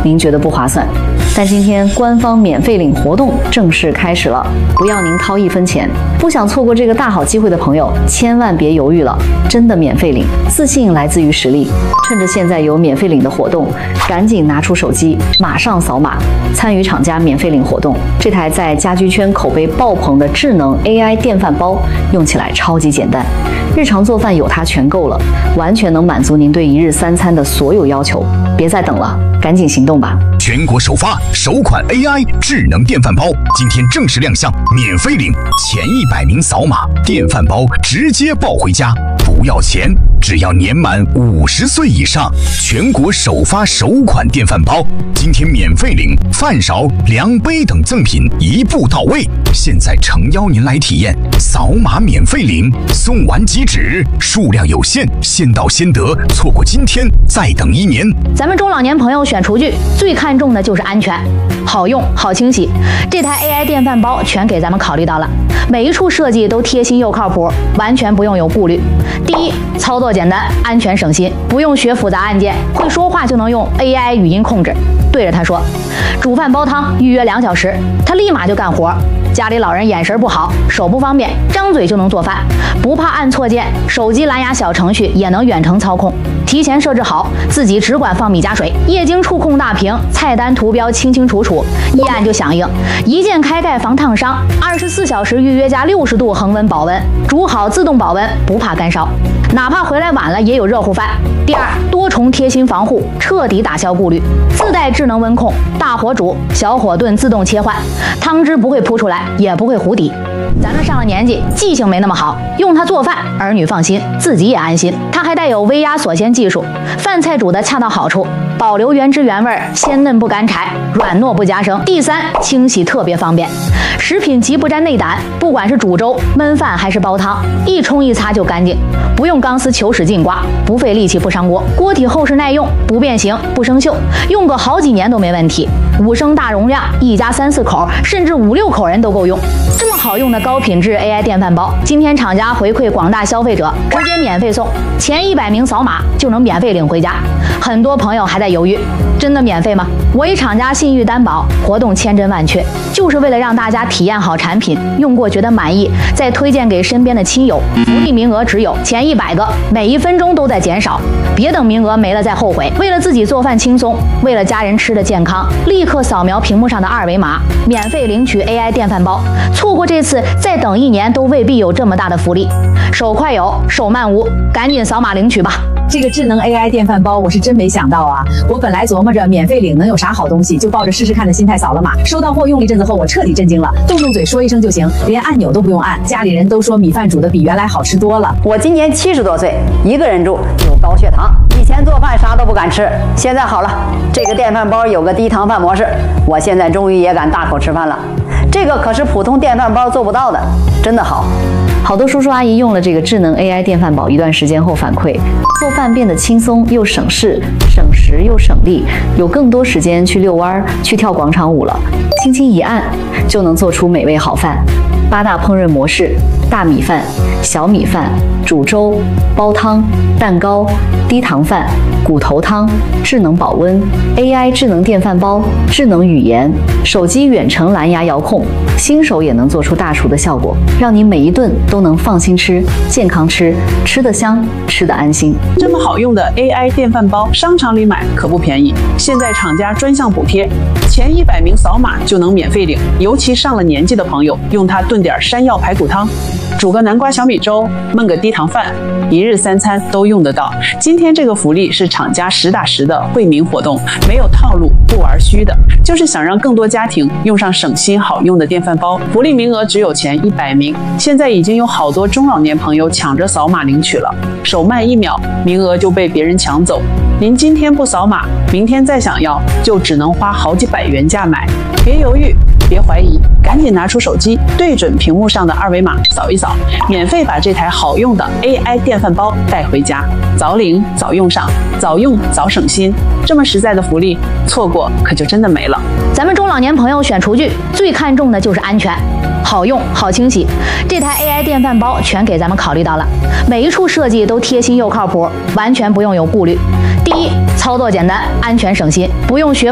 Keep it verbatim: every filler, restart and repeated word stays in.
您觉得不划算。但今天官方免费领活动正式开始了，不要您掏一分钱。不想错过这个大好机会的朋友，千万别犹豫了，真的免费领，自信来自于实力。趁着现在有免费领的活动，赶紧拿出手机，马上扫码参与厂家免费领活动。这台在家居圈口碑爆棚的智能 A I 电饭煲，用起来超级简单，日常做饭有它全够了，完全能满足您对一日三餐的所有要求。别再等了，赶紧行动吧！ 全国首发首款 A I 智能电饭煲，今天正式亮相，免费领，前一百名扫码，电饭煲直接抱回家，不要钱，只要年满五十岁以上。全国首发首款电饭煲，今天免费领，饭勺、量杯等赠品一步到位。现在诚邀您来体验，扫码免费领，送完即止，数量有限，先到先得，错过今天再等一年。 咱们中老年朋友选厨具最看重的就是安全，好用好清洗。这台 A I 电饭煲全给咱们考虑到了，每一处设计都贴心又靠谱，完全不用有顾虑。第一，操作简单，安全省心，不用学复杂按键，会说话就能用 A I 语音控制，对着它说煮饭煲汤预约两小时，它立马就干活。家里老人眼神不好，手不方便，张嘴就能做饭，不怕按错键，手机蓝牙小程序也能远程操控，提前设置好，自己只管放米加水，液晶触控大屏，菜单图标清清楚楚，一按就响应，一键开盖防烫伤，二十四小时预约加六十度恒温保温，煮好自动保温，不怕干烧，哪怕回来晚了也有热乎饭。第二，多重贴心防护，彻底打消顾虑，自带智能温控，大火煮，小火炖自动切换，汤汁不会扑出来，也不会糊底。咱们上了年纪，记性没那么好，用它做饭，儿女放心，自己也安心。它还带有微压锁鲜技术，饭菜煮的恰到好处，保留原汁原味，鲜嫩不干柴，软糯不夹生。第三，清洗特别方便，食品级不沾内胆，不管是煮粥、焖饭还是煲汤，一冲一擦就干净，不用钢丝球使劲刮，不费力气不伤锅，锅体厚实耐用，不变形不生锈，用个好几年都没问题。五升大容量，一家三四口甚至五六口人都够用。这么好用的高品质 A I 电饭煲，今天厂家回馈广大消费者，直接免费送，前一百名扫码就能免费领回家。很多朋友还在犹豫，真的免费吗？我以厂家信誉担保，活动千真万确，就是为了让大家体验好产品，用过觉得满意，再推荐给身边的亲友。福利名额只有前一百个，每一分钟都在减少，别等名额没了再后悔。为了自己做饭轻松，为了家人吃的健康，立刻扫描屏幕上的二维码，免费领取 A I 电饭煲。错过这次，再等一年都未必有这么大的福利。手快有，手慢无，赶紧扫码领取吧。 这个智能 A I 电饭煲我是真没想到啊！我本来琢磨着免费领能有啥好东西，就抱着试试看的心态扫了码。收到货用了一阵子后，我彻底震惊了，动动嘴说一声就行，连按钮都不用按。家里人都说米饭煮的比原来好吃多了。 我今年七十多岁，一个人住，有高血糖，以前做饭啥都不敢吃，现在好了，这个电饭煲有个低糖饭模式，我现在终于也敢大口吃饭了。这个可是普通电饭煲做不到的，真的好。 好多叔叔阿姨用了这个智能 A I 电饭煲一段时间后反馈，做饭变得轻松又省事，省时又省力，有更多时间去遛弯、去跳广场舞了。轻轻一按就能做出美味好饭。八大烹饪模式：大米饭、小米饭、煮粥、煲汤、蛋糕、低糖饭、骨头汤、智能保温、A I 智能电饭煲、智能语言、手机远程蓝牙遥控，新手也能做出大厨的效果，让你每一顿都能放心吃、健康吃，吃得香，吃得安心。 这么好用的 A I 电饭煲，商场里买可不便宜。现在厂家专项补贴，前一百名扫码就能免费领。尤其上了年纪的朋友，用它炖点山药排骨汤，煮个南瓜小米粥，焖个低糖饭，一日三餐都用得到。今天这个福利是厂家实打实的惠民活动，没有套路，不玩虚的，就是想让更多家庭用上省心好用的电饭煲。福利名额只有前一百名，现在已经有好多中老年朋友抢着扫码领取了，手慢一秒，名额就被别人抢走。您今天不扫码，明天再想要，就只能花好几百元价买。别犹豫，别怀疑，赶紧拿出手机，对准屏幕上的二维码扫一扫，免费把这台好用的 A I 电饭煲带回家，早领早用上，早用早省心。这么实在的福利，错过可就真的没了。 咱们中老年朋友选厨具最看重的就是安全，好用好清洗。这台 A I 电饭煲全给咱们考虑到了，每一处设计都贴心又靠谱，完全不用有顾虑。第一，操作简单，安全省心，不用学